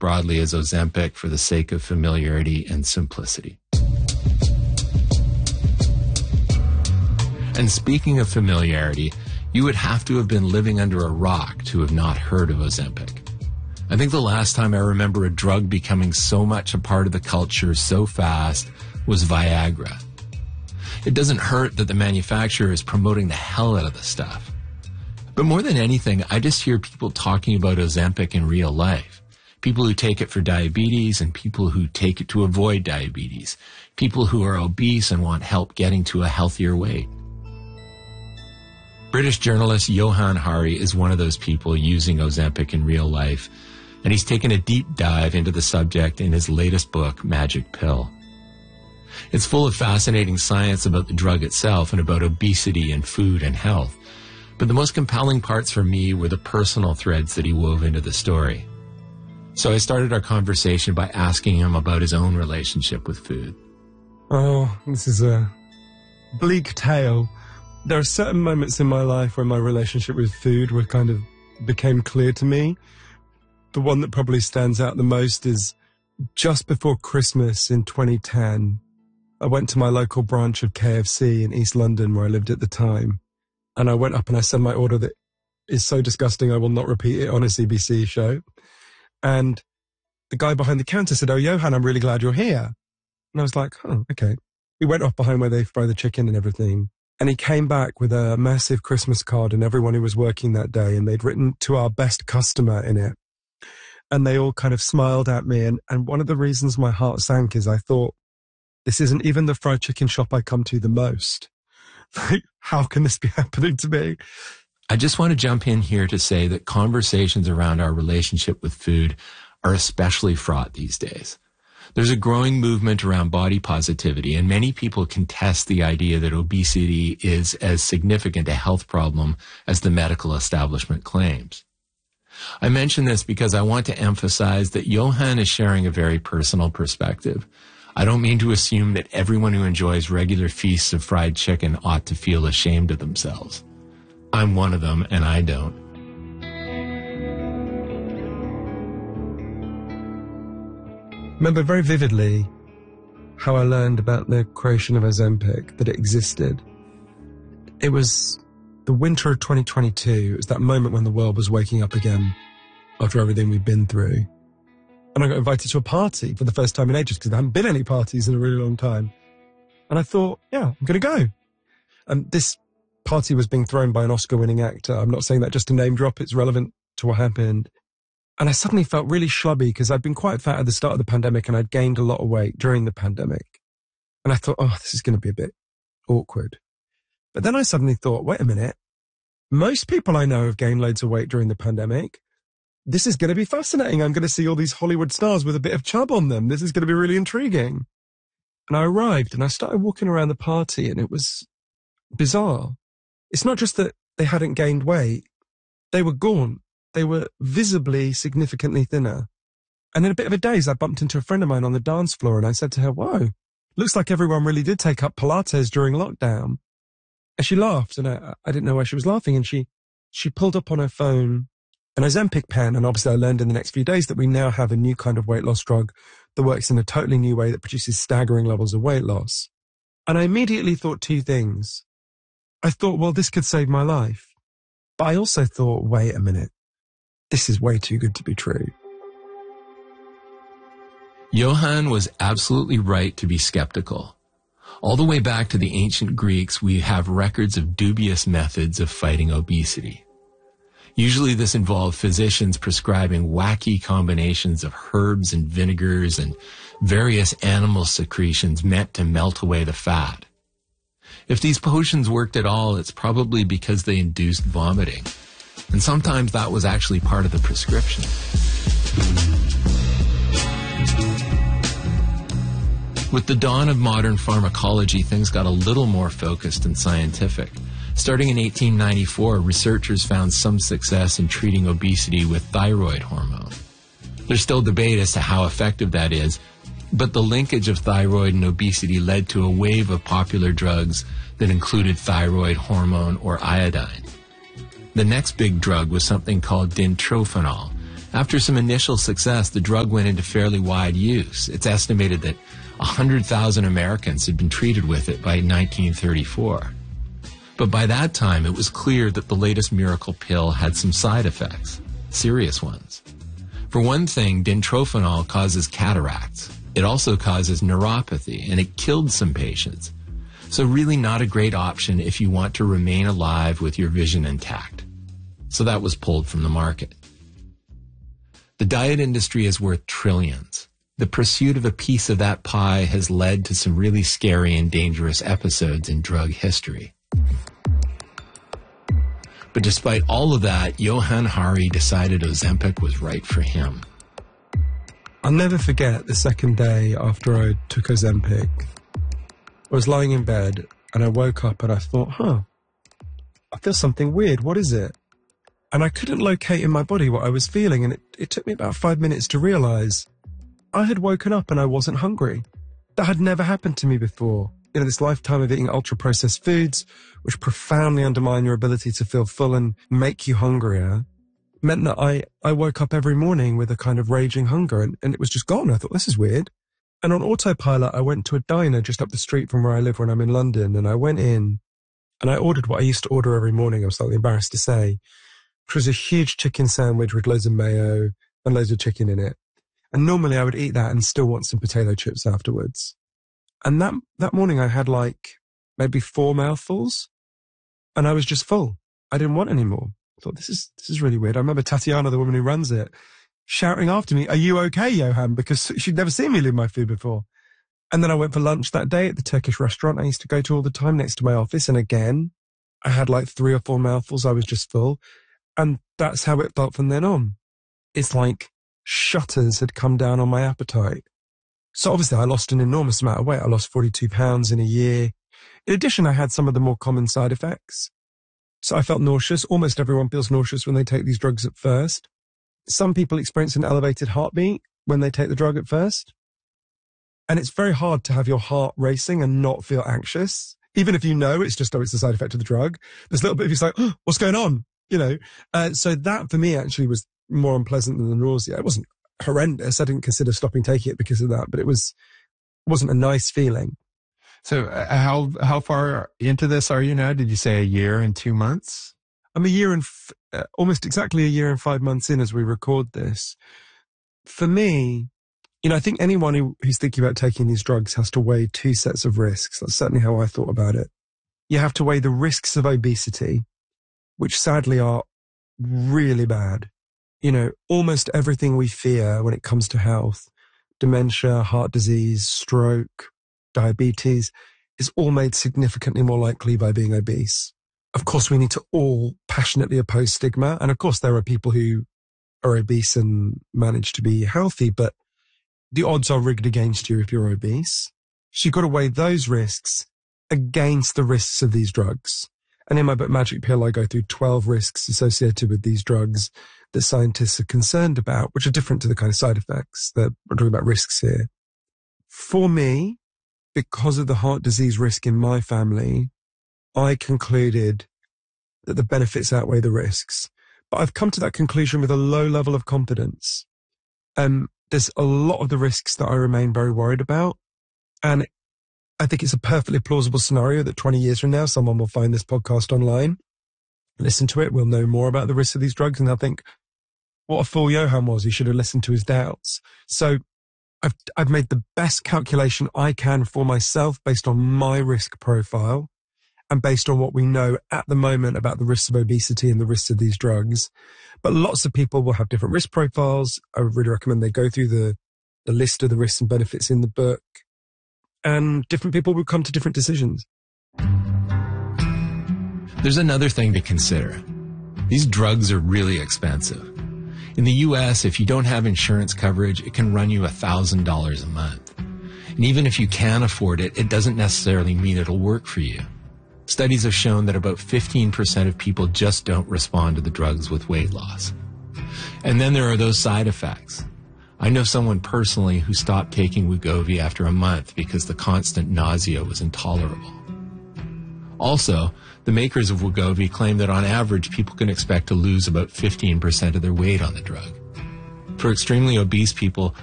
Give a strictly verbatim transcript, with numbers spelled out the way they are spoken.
broadly as Ozempic for the sake of familiarity and simplicity. And speaking of familiarity, you would have to have been living under a rock to have not heard of Ozempic. I think the last time I remember a drug becoming so much a part of the culture so fast was Viagra. It doesn't hurt that the manufacturer is promoting the hell out of the stuff. But more than anything, I just hear people talking about Ozempic in real life. People who take it for diabetes and people who take it to avoid diabetes. People who are obese and want help getting to a healthier weight. British journalist Johann Hari is one of those people using Ozempic in real life, and he's taken a deep dive into the subject in his latest book, Magic Pill. It's full of fascinating science about the drug itself and about obesity and food and health. But the most compelling parts for me were the personal threads that he wove into the story. So I started our conversation by asking him about his own relationship with food. Oh, this is a bleak tale. There are certain moments in my life where my relationship with food were kind of became clear to me. The one that probably stands out the most is just before Christmas in twenty ten. I went to my local branch of K F C in East London where I lived at the time. And I went up and I said my order that is so disgusting I will not repeat it on a C B C show. And the guy behind the counter said, "Oh, Johann, I'm really glad you're here." And I was like, oh, okay. We went off behind where they fry the chicken and everything. And he came back with a massive Christmas card and everyone who was working that day. And they'd written to our best customer in it. And they all kind of smiled at me. And, and one of the reasons my heart sank is I thought, this isn't even the fried chicken shop I come to the most. Like, how can this be happening to me? I just want to jump in here to say that conversations around our relationship with food are especially fraught these days. There's a growing movement around body positivity, and many people contest the idea that obesity is as significant a health problem as the medical establishment claims. I mention this because I want to emphasize that Johann is sharing a very personal perspective. I don't mean to assume that everyone who enjoys regular feasts of fried chicken ought to feel ashamed of themselves. I'm one of them, and I don't. Remember very vividly how I learned about the creation of Ozempic, that it existed. It was the winter of twenty twenty-two. It was that moment when the world was waking up again after everything we'd been through. And I got invited to a party for the first time in ages because there hadn't been any parties in a really long time. And I thought, yeah, I'm going to go. And this party was being thrown by an Oscar-winning actor. I'm not saying that just to name drop. It's relevant to what happened. And I suddenly felt really schlubby because I'd been quite fat at the start of the pandemic and I'd gained a lot of weight during the pandemic. And I thought, oh, this is going to be a bit awkward. But then I suddenly thought, wait a minute. Most people I know have gained loads of weight during the pandemic. This is going to be fascinating. I'm going to see all these Hollywood stars with a bit of chub on them. This is going to be really intriguing. And I arrived and I started walking around the party and it was bizarre. It's not just that they hadn't gained weight. They were gaunt. They were visibly significantly thinner. And in a bit of a daze, I bumped into a friend of mine on the dance floor and I said to her, whoa, looks like everyone really did take up Pilates during lockdown. And she laughed and I, I didn't know why she was laughing. And she, she pulled up on her phone an Ozempic pen. And obviously I learned in the next few days that we now have a new kind of weight loss drug that works in a totally new way that produces staggering levels of weight loss. And I immediately thought two things. I thought, well, this could save my life. But I also thought, wait a minute. This is way too good to be true. Johann was absolutely right to be skeptical. All the way back to the ancient Greeks, we have records of dubious methods of fighting obesity. Usually this involved physicians prescribing wacky combinations of herbs and vinegars and various animal secretions meant to melt away the fat. If these potions worked at all, it's probably because they induced vomiting. And sometimes that was actually part of the prescription. With the dawn of modern pharmacology, things got a little more focused and scientific. Starting in eighteen ninety-four, researchers found some success in treating obesity with thyroid hormone. There's still debate as to how effective that is, but the linkage of thyroid and obesity led to a wave of popular drugs that included thyroid hormone or iodine. The next big drug was something called dintrophinol, After some initial success, the drug went into fairly wide use. It's estimated that one hundred thousand Americans had been treated with it by nineteen thirty-four. But by that time, it was clear that the latest miracle pill had some side effects, serious ones. For one thing, dintrophinol causes cataracts. It also causes neuropathy, and it killed some patients. So really not a great option if you want to remain alive with your vision intact. So that was pulled from the market. The diet industry is worth trillions. The pursuit of a piece of that pie has led to some really scary and dangerous episodes in drug history. But despite all of that, Johann Hari decided Ozempic was right for him. I'll never forget the second day after I took Ozempic. I was lying in bed and I woke up and I thought, huh, I feel something weird. What is it? And I couldn't locate in my body what I was feeling, and it, it took me about five minutes to realize I had woken up and I wasn't hungry. That had never happened to me before. You know, this lifetime of eating ultra-processed foods, which profoundly undermine your ability to feel full and make you hungrier, meant that I, I woke up every morning with a kind of raging hunger, and, and it was just gone. I thought, this is weird. And on autopilot, I went to a diner just up the street from where I live when I'm in London, and I went in and I ordered what I used to order every morning. I was slightly embarrassed to say, which was a huge chicken sandwich with loads of mayo and loads of chicken in it. And normally I would eat that and still want some potato chips afterwards. And that, that morning I had like maybe four mouthfuls and I was just full. I didn't want any more. I thought, this is, this is really weird. I remember Tatiana, the woman who runs it, shouting after me, "Are you okay, Johan?" Because she'd never seen me leave my food before. And then I went for lunch that day at the Turkish restaurant I used to go to all the time next to my office. And again, I had like three or four mouthfuls. I was just full. And that's how it felt from then on. It's like shutters had come down on my appetite. So obviously I lost an enormous amount of weight. I lost forty-two pounds in a year. In addition, I had some of the more common side effects. So I felt nauseous. Almost everyone feels nauseous when they take these drugs at first. Some people experience an elevated heartbeat when they take the drug at first. And it's very hard to have your heart racing and not feel anxious. Even if you know it's just, oh, it's a side effect of the drug. There's a little bit of you like, oh, what's going on? You know, uh, so that for me actually was more unpleasant than the nausea. It wasn't horrendous. I didn't consider stopping taking it because of that, but it was, it wasn't a nice feeling. So uh, how, how far into this are you now? Did you say a year and two months? I'm a year and f- uh, almost exactly a year and five months in as we record this. For me, you know, I think anyone who, who's thinking about taking these drugs has to weigh two sets of risks. That's certainly how I thought about it. You have to weigh the risks of obesity, which sadly are really bad. You know, almost everything we fear when it comes to health, dementia, heart disease, stroke, diabetes, is all made significantly more likely by being obese. Of course, we need to all passionately oppose stigma. And of course, there are people who are obese and manage to be healthy, but the odds are rigged against you if you're obese. So you've got to weigh those risks against the risks of these drugs. And in my book, Magic Pill, I go through twelve risks associated with these drugs that scientists are concerned about, which are different to the kind of side effects that we're talking about risks here. For me, because of the heart disease risk in my family, I concluded that the benefits outweigh the risks. But I've come to that conclusion with a low level of confidence. Um, there's a lot of the risks that I remain very worried about. And I think it's a perfectly plausible scenario that twenty years from now, someone will find this podcast online, listen to it, we'll know more about the risks of these drugs, and they'll think, what a fool Johan was. He should have listened to his doubts. So I've, I've made the best calculation I can for myself based on my risk profile and based on what we know at the moment about the risks of obesity and the risks of these drugs. But lots of people will have different risk profiles. I would really recommend they go through the, the list of the risks and benefits in the book. And different people will come to different decisions. There's another thing to consider. These drugs are really expensive. In the U S, if you don't have insurance coverage, it can run you one thousand dollars a month. And even if you can afford it, it doesn't necessarily mean it'll work for you. Studies have shown that about fifteen percent of people just don't respond to the drugs with weight loss. And then there are those side effects. I know someone personally who stopped taking Wegovy after a month because the constant nausea was intolerable. Also, the makers of Wegovy claim that on average people can expect to lose about fifteen percent of their weight on the drug. for extremely obese people,